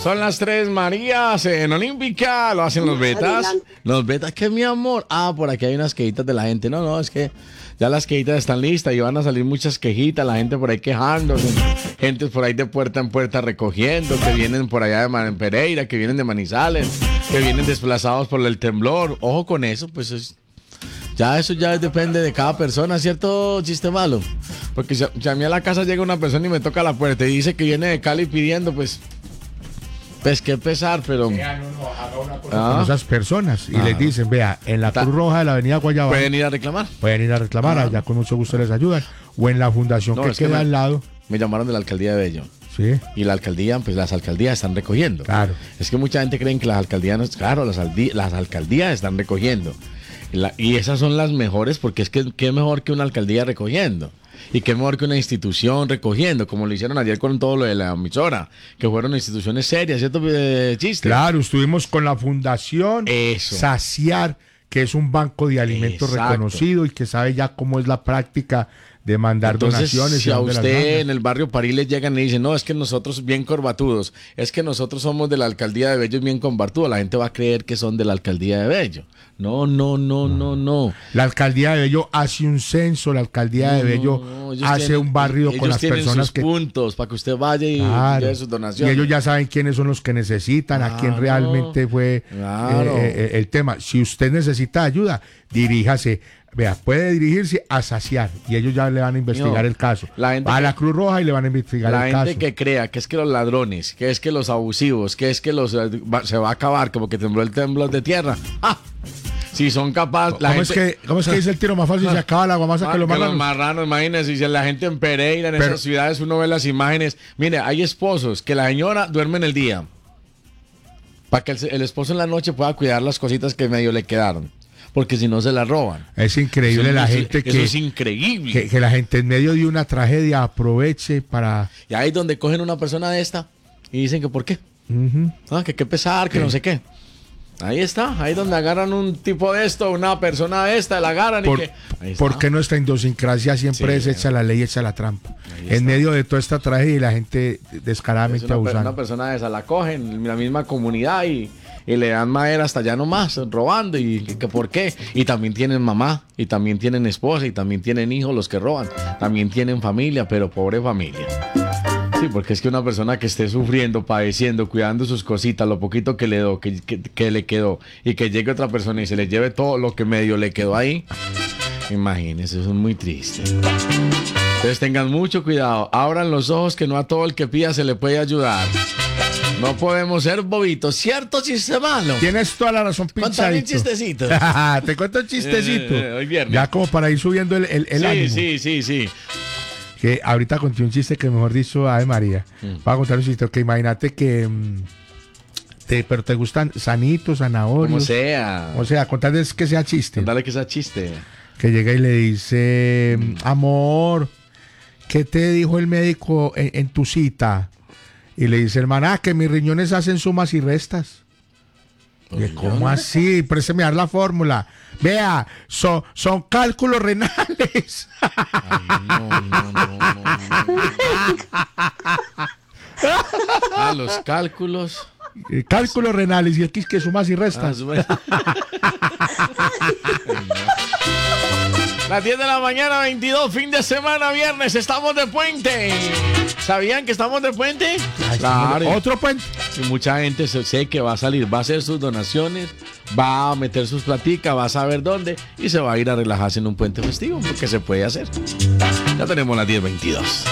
Son las 3 Marías en Olímpica. Lo hacen los betas. Los betas, que mi amor. Por aquí hay unas quejitas de la gente. No, es que ya las quejitas están listas y van a salir muchas quejitas. La gente por ahí quejándose. Gente por ahí de puerta en puerta recogiendo. Que vienen por allá de Pereira, que vienen de Manizales, que vienen desplazados por el temblor. Ojo con eso, pues eso ya depende de cada persona, ¿cierto, chiste malo? Porque si a mí a la casa llega una persona y me toca la puerta y dice que viene de Cali pidiendo, pues qué pesar, pero... Con esas personas y les dicen, vea, en la Cruz Roja de la avenida Guayabal ¿pueden ir a reclamar? Allá con mucho gusto les ayudan. O en la fundación que queda al lado. Me llamaron de la alcaldía de Bello. Sí. Y la alcaldía, pues las alcaldías están recogiendo. Claro. Es que mucha gente cree que las alcaldías no... Claro, las alcaldías están recogiendo. Y esas son las mejores, porque es que qué mejor que una alcaldía recogiendo. Y qué mejor que una institución recogiendo, como lo hicieron ayer con todo lo de la emisora, que fueron instituciones serias, ¿cierto, chiste? Claro, estuvimos con la fundación Saciar, que es un banco de alimentos reconocido y que sabe ya cómo es la práctica de mandar donaciones. Si a usted en el barrio París le llegan y le dicen, no, es que nosotros bien corbatudos, es que nosotros somos de la alcaldía de Bello bien corbatudos, la gente va a creer que son de la alcaldía de Bello. No. La alcaldía de Bello hace un censo, la alcaldía de Bello hace un barrio con las personas sus puntos para que usted vaya y lleve sus donaciones. Y ellos ya saben quiénes son los que necesitan, a quién realmente fue el tema. Si usted necesita ayuda, diríjase. Vea, puede dirigirse a Saciar y ellos ya le van a investigar el caso. Va a la Cruz Roja y le van a investigar el caso. La gente que crea que es que los ladrones, que es que los abusivos, que es que se va a acabar, como que tembló el temblor de tierra. Si son capaces... ¿Cómo es que dice el tiro más fácil? Se acaba la agua más que los marranos. Los marranos, imagínense, si la gente en Pereira, en esas ciudades, uno ve las imágenes. Mire, hay esposos que la señora duerme en el día para que el esposo en la noche pueda cuidar las cositas que medio le quedaron. Porque si no se la roban. Es increíble la gente que... Eso es increíble. Que la gente en medio de una tragedia aproveche para... Y ahí es donde cogen una persona de esta y dicen que ¿por qué? Que qué pesar, que no sé qué. Ahí está, ahí donde agarran un tipo de esto, una persona de esta, la agarran porque nuestra idiosincrasia siempre es echa la ley, echa la trampa. En medio de toda esta tragedia y la gente descaradamente abusando. Una persona de esa la cogen en la misma comunidad y le dan madera hasta allá nomás, robando, y que por qué. Y también tienen mamá, y también tienen esposa, y también tienen hijos los que roban. También tienen familia, pero pobre familia. Sí, porque es que una persona que esté sufriendo, padeciendo, cuidando sus cositas, lo poquito que le quedó, y que llegue otra persona y se le lleve todo lo que medio le quedó ahí, imagínense, eso es muy triste. Entonces tengan mucho cuidado, abran los ojos, que no a todo el que pida se le puede ayudar. No podemos ser bobitos, ¿cierto, chiste malo? Tienes toda la razón, pinchadito. Cuéntame un chistecito. Te cuento un chistecito. Hoy viernes. Ya como para ir subiendo el ánimo. Sí. Que ahorita conté un chiste que mejor dicho, Ave María. Voy a contar un chiste, que imagínate que... pero te gustan sanitos, zanahorios. Como sea. O sea, contarles que sea chiste. Dale que sea chiste. Que llega y le dice, amor, ¿qué te dijo el médico en tu cita? Y le dice el man, que mis riñones hacen sumas y restas. ¿Cómo así? Présteme a dar la fórmula. Vea, son cálculos renales. Ay, los cálculos. Cálculos renales, y aquí es que sumas y restas. Las 10 de la mañana, 22, fin de semana, viernes, estamos de puente. ¿Sabían que estamos de puente? Claro. Otro puente. Y mucha gente sé que va a salir, va a hacer sus donaciones, va a meter sus platicas, va a saber dónde y se va a ir a relajarse en un puente festivo, porque se puede hacer. Ya tenemos las 10:22.